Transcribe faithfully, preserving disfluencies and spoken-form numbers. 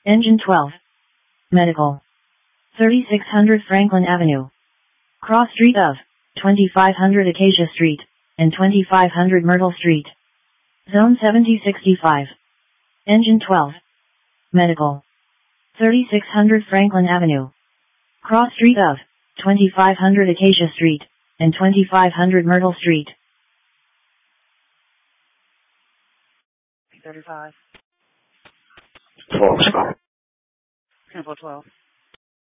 Engine twelve. Medical. thirty-six hundred Franklin Avenue. Cross street of twenty-five hundred Acacia Street and twenty-five hundred Myrtle Street. Zone seventy sixty-five. Engine twelve. Medical. thirty-six hundred Franklin Avenue. Cross street of twenty-five hundred Acacia Street and twenty-five hundred Myrtle Street. thirty-five. twelve, Scott. Tempo twelve.